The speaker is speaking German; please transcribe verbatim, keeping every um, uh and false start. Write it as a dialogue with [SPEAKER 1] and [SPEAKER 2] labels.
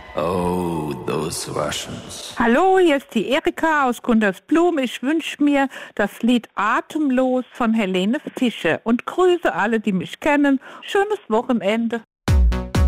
[SPEAKER 1] Oh, those Russians.
[SPEAKER 2] Hallo, hier ist die Erika aus Gundersblum. Ich wünsche mir das Lied Atemlos von Helene Fischer und grüße alle, die mich kennen. Schönes Wochenende.